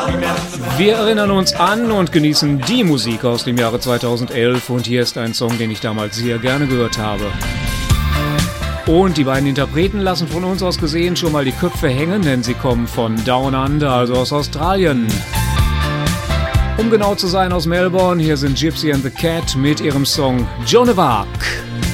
Wir erinnern uns an und genießen die Musik aus dem Jahre 2011 und hier ist ein Song, den ich damals sehr gerne gehört habe. Und die beiden Interpreten lassen von uns aus gesehen schon mal die Köpfe hängen, denn sie kommen von Down Under, also aus Australien. Um genau zu sein, aus Melbourne. Hier sind Gypsy and the Cat mit ihrem Song Joan of Arc.